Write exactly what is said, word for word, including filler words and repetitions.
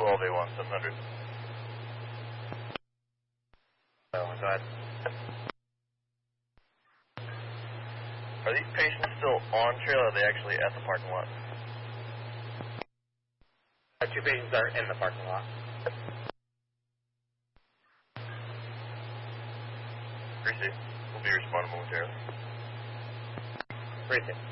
twelve A one seven hundred. Oh, go ahead. Are these patients still on trail, or are they actually at the parking lot? Uh, two patients are in the parking lot. Appreciate it. We'll be responding momentarily. Appreciate it.